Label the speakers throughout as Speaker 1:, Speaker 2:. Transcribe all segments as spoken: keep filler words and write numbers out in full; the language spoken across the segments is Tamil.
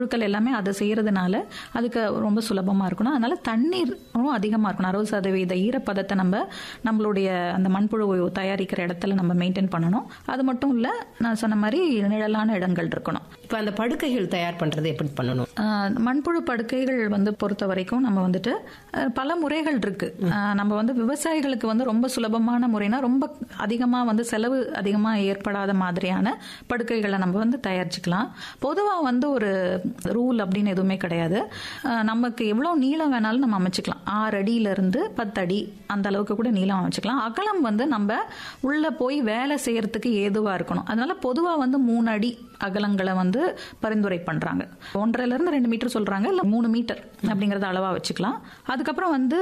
Speaker 1: புழுக்கள் எல்லாமே அதை செய்யறதுனால அதுக்கு ரொம்ப சுலபமா இருக்கணும். அதனால தண்ணீரும் அதிகமா இருக்கணும். அறுபது சதவீத ஈரப்பதத்தை நம்ம நம்மளுடைய அந்த மண்புழு தயாரிக்கிற இடத்துல நம்ம மெயின்டைன் பண்ணணும். அது மட்டும் இல்ல, நான் சொன்ன மாதிரி நிழலான இடங்கள் இருக்கணும்.
Speaker 2: இப்ப அந்த படுக்கைகள் தயார் பண்றது எப்படி பண்ணணும்?
Speaker 1: மண்புழு படுக்கைகள் வந்து பொறுத்த வரைக்கும் நம்ம வந்துட்டு பல முறைகள் இருக்கு. நம்ம வந்து விவசாயிகளுக்கு வந்து ரொம்ப சுலபமான முறைனா ரொம்ப அதிகமா வந்து செலவு அதிகமா ஏற்படாத மாதிரியான படுக்கைகளை நம்ம வந்து தயாரிச்சுக்கலாம். பொதுவா வந்து ஒரு ரூல் அப்படின்னு எதுவுமே கிடையாது. நமக்கு எவ்வளவு நீளம் வேணாலும் நம்ம அமைச்சுக்கலாம். ஆறு அடியில இருந்து பத்து அடி அந்த அளவுக்கு கூட நீளம் அமைச்சுக்கலாம். அகலம் வந்து நம்ம உள்ள போய் வேலை செய்யறதுக்கு ஏதுவா இருக்கணும். அதனால பொதுவா வந்து மூணு அடி அகலங்களை வந்து பரிந்துரை பண்றாங்க. ஒன்றரைல இருந்து ரெண்டு மீட்டர் சொல்றாங்க, இல்ல மூணு மீட்டர் அப்படிங்கறத அளவா வச்சுக்கலாம். அதுக்கப்புறம் வந்து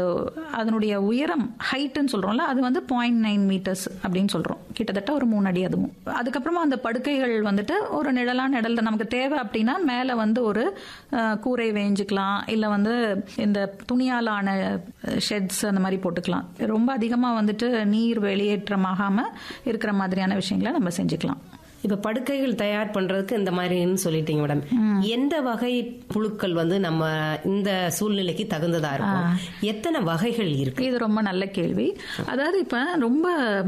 Speaker 1: அதனுடைய உயரம் ஹைட்னு சொல்றோம்ல, அது வந்து பாயிண்ட் நைன் மீட்டர்ஸ் அப்படின்னு சொல்றோம். கிட்டத்தட்ட ஒரு மூணு அடி அதுவும். அதுக்கப்புறமா அந்த படுக்கைகள் வந்துட்டு ஒரு நிழலான இடத்துல நமக்கு தேவை அப்படின்னா மேல வந்து ஒரு கூரை வேஞ்சிக்கலாம், இல்ல வந்து இந்த துணியாலான ஷெட்ஸ் அந்த மாதிரி போட்டுக்கலாம். ரொம்ப அதிகமா வந்துட்டு நீர் வெளியேற்றமாகாம இருக்கிற மாதிரியான விஷயங்களை நம்ம செஞ்சுக்கலாம்.
Speaker 2: இப்ப படுக்கைகள் தயார் பண்றதுக்கு இந்த மாதிரின்னு சொல்லிட்டீங்க மேடம். எந்த வகை புழுக்கள் வந்து நம்ம இந்த சூழ்நிலைக்கு தகுந்ததா இருக்கும்? எத்தனை வகைகள் இருக்கு?
Speaker 1: இது ரொம்ப நல்ல கேள்வி. அதாவது இப்ப ரொம்ப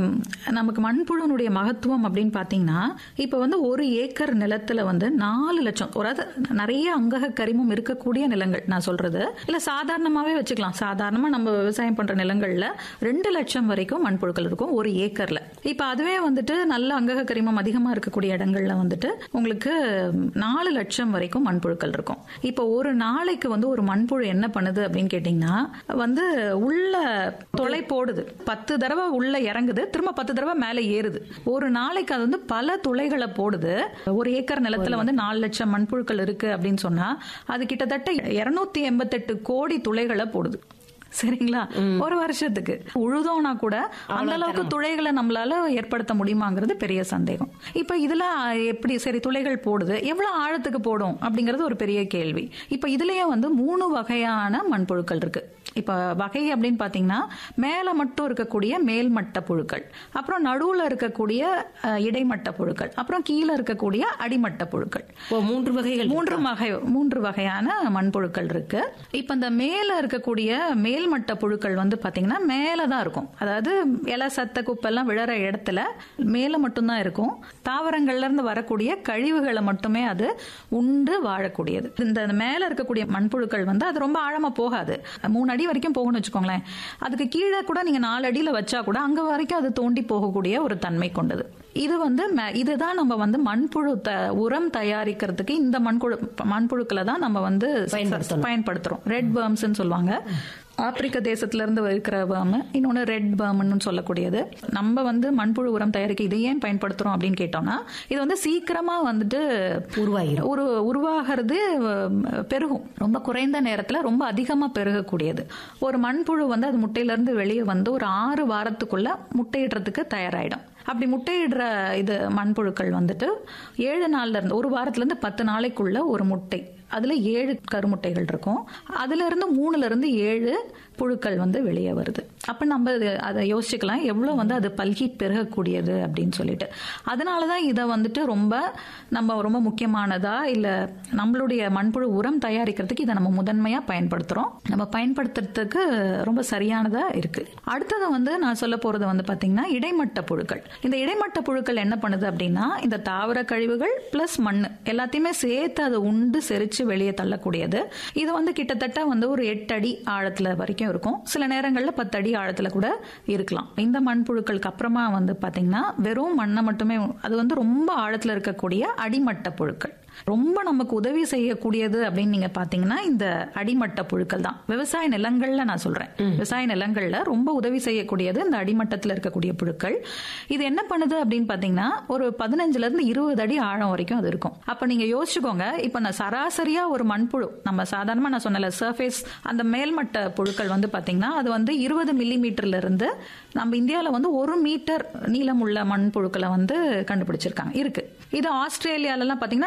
Speaker 1: நமக்கு மண்புழுனுடைய மகத்துவம் அப்படின்னு பாத்தீங்கன்னா, இப்ப வந்து ஒரு ஏக்கர் நிலத்துல வந்து நாலு லட்சம் ஒரு நிறைய அங்கக கரிமம் இருக்கக்கூடிய நிலங்கள் நான் சொல்றது இல்ல, சாதாரணமாவே வச்சுக்கலாம். சாதாரணமா நம்ம விவசாயம் பண்ற நிலங்கள்ல ரெண்டு லட்சம் வரைக்கும் மண்புழுக்கள் இருக்கும் ஒரு ஏக்கர்ல. இப்ப அதுவே வந்துட்டு நல்ல அங்கக கரிமம் அதிகமா இருக்கக்கூடிய இடங்கள்ல வந்துட்டு உங்களுக்கு நாலு லட்சம் வரைக்கும் மண்புழுக்கள் இருக்கும். இப்ப ஒரு நாளைக்கு வந்து ஒரு மண்புழு என்ன பண்ணுது அப்படின்னு கேட்டீங்கன்னா, வந்து உள்ள தொலை போடுது. பத்து தடவை உள்ள இறங்குது, திரும்ப பத்து தடவை மேல ஏறுது. ஒரு நாளைக்கு அது வந்து பல துளைகளை போடுது. ஒரு ஏக்கர் நிலத்துல வந்து நாலு லட்சம் மண்புழுக்கள் இருக்கு அப்படின்னு சொன்னா அது கிட்டத்தட்ட இருநூத்தி எண்பத்தி எட்டு கோடி துளைகளை போடுது. சரிங்களா? ஒரு வருஷத்துக்கு உழுதோனா கூட அந்த அளவுக்கு துளைகளை நம்மளால ஏற்படுத்த முடியுமாங்கிறது பெரிய சந்தேகம். இப்ப இதுல எப்படி சரி துளைகள் போடுது, எவ்வளவு ஆழத்துக்கு போடும் அப்படிங்கறது ஒரு பெரிய கேள்வி. இப்ப இதுலயே வந்து மூணு வகையான மண்புழுக்கள் இருக்கு. இப்ப வகை அப்படின்னு பாத்தீங்கன்னா, மேல மட்டும் இருக்கக்கூடிய மேல்மட்ட புழுக்கள், அப்புறம் நடுவுல இருக்கக்கூடிய இடைமட்ட புழுக்கள், அப்புறம் கீழே இருக்கக்கூடிய அடிமட்ட புழுக்கள்.
Speaker 2: மூன்று வகைகள்
Speaker 1: மூன்று வகை மூன்று வகையான மண்புழுக்கள் இருக்கு. இப்ப இந்த மேல இருக்கக்கூடிய மேல்மட்ட புழுக்கள் வந்து பாத்தீங்கன்னா மேலதான் இருக்கும். அதாவது இலை சத்த குப்பெல்லாம் விழற இடத்துல மேல மட்டும்தான் இருக்கும். தாவரங்கள்ல இருந்து வரக்கூடிய கழிவுகளை மட்டுமே அது உண்டு வாழக்கூடியது. இந்த மேல இருக்கக்கூடிய மண்புழுக்கள் வந்து அது ரொம்ப ஆழமா போகாது. மூணு அடி வரைக்கும் போகணும்னு வச்சுக்கோங்களேன். அதுக்கு கீழே கூட நீங்க நாலு அடியில வச்சா கூட அங்க வரைக்கும் அது தோண்டி போகக்கூடிய ஒரு தன்மை கொண்டது. இது வந்து இதுதான் நம்ம வந்து மண்புழு உரம் தயாரிக்கிறதுக்கு இந்த மண்புழு மண்புழுக்களை தான் நம்ம வந்து பயன்படுத்துறோம். ரெட் பர்ம்ஸ் சொல்லுவாங்க. ஆப்பிரிக்க தேசத்துல இருந்து இருக்கிற வேர்ம், இன்னொன்னு ரெட் பர்ம்னு சொல்லக்கூடியது. நம்ம வந்து மண்புழு உரம் தயாரிக்க இதை ஏன் பயன்படுத்துறோம் அப்படின்னு கேட்டோம்னா, இது வந்து சீக்கிரமா வந்துட்டு
Speaker 2: உருவாகிடும்.
Speaker 1: ஒரு உருவாகிறது பெருகும். ரொம்ப குறைந்த நேரத்துல ரொம்ப அதிகமா பெருகக்கூடியது. ஒரு மண்புழு வந்து அது முட்டையில இருந்து வெளியே வந்து ஒரு ஆறு வாரத்துக்குள்ள முட்டையிடுறதுக்கு தயாராயிடும். அப்படி முட்டையிடுற இது மண்புழுக்கள் வந்துட்டு ஏழு நாள்ல இருந்து ஒரு வாரத்துல இருந்து பத்து நாளைக்குள்ள ஒரு முட்டை, அதுல ஏழு கருமுட்டைகள் இருக்கும். அதுல இருந்து மூணுல இருந்து ஏழு புழுக்கள் வந்து வெளியே வருது. அப்ப நம்ம அதை யோசிச்சுக்கலாம் எவ்வளவு வந்து அது பல்கி பெருகக்கூடியது அப்படின்னு சொல்லிட்டு. அதனாலதான் இதை வந்துட்டு ரொம்ப நம்ம ரொம்ப முக்கியமானதா இல்ல நம்மளுடைய மண்புழு உரம் தயாரிக்கிறதுக்கு இதை நம்ம முதன்மையா பயன்படுத்துறோம். நம்ம பயன்படுத்துறதுக்கு ரொம்ப சரியானதா இருக்கு. அடுத்தது வந்து நான் சொல்ல போறது வந்து பாத்தீங்கன்னா இடைமட்ட புழுக்கள். இந்த இடைமட்ட புழுக்கள் என்ன பண்ணுது அப்படின்னா, இந்த தாவர கழிவுகள் பிளஸ் மண் எல்லாத்தையுமே சேர்த்து அதை உண்டு செரிச்சு வெளியே தள்ளக்கூடியது. இது வந்து கிட்டத்தட்ட வந்து ஒரு எட்டு அடி ஆழத்துல வரைக்கும் இருக்கும். சில நேரங்கள்ல பத்து அடி ஆழத்துல கூட இருக்கலாம். இந்த மண்புழுக்களுக்கு அப்புறமா வந்து பாத்தீங்கன்னா வெறும் மண்ணை மட்டுமே, அது வந்து ரொம்ப ஆழத்துல இருக்கக்கூடிய அடிமட்ட புழுக்கள். ரொம்ப நமக்கு உதவி செய்யக்கூடியது அப்படின்னு நீங்க பாத்தீங்கன்னா இந்த அடிமட்ட புழுக்கள் தான். விவசாய நிலங்கள்ல நான் சொல்றேன், விவசாய நிலங்கள்ல ரொம்ப உதவி செய்யக்கூடியது இந்த அடிமட்டத்தில் இருக்கக்கூடிய புழுக்கள். இது என்ன பண்ணுது அப்படின்னு பாத்தீங்கன்னா, ஒரு பதினஞ்சுல இருந்து இருபது அடி ஆழம் வரைக்கும் அது இருக்கும். அப்ப நீங்க யோசிச்சுக்கோங்க, இப்ப நான் சராசரியா ஒரு மண்புழு நம்ம சாதாரணமா நான் சொன்னல சர்ஃபேஸ் அந்த மேல்மட்ட புழுக்கள் வந்து பாத்தீங்கன்னா அது வந்து இருபது மில்லி மீட்டர்ல இருந்து நம்ம இந்தியாவில வந்து ஒரு மீட்டர் நீளம் உள்ள மண்புழுக்களை வந்து கண்டுபிடிச்சிருக்காங்க இருக்கு. இது ஆஸ்திரேலியால எல்லாம் பாத்தீங்கன்னா நாலு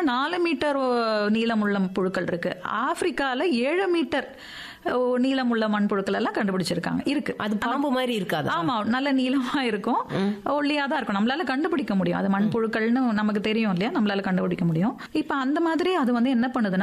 Speaker 1: மீட்டர் நீளமுள்ள புழுக்கள் இருக்கு. ஆப்பிரிக்கால ஏழு மீட்டர் நீளமுள்ள மண்புழுக்கள் எல்லாம் கண்டுபிடிச்சிருக்காங்க. இருக்கு.
Speaker 2: அது பாம்பு மாதிரி இருக்காது.
Speaker 1: ஆமா, நல்ல நீளமா இருக்கும், ஒல்லியா தான் இருக்கும். நம்மளால கண்டுபிடிக்க முடியும். அது மண்புழுக்கள்னு நமக்கு தெரியும் இல்லையா, நம்மளால கண்டுபிடிக்க முடியும். இப்ப அந்த மாதிரி அது வந்து என்ன பண்ணுதுன்னா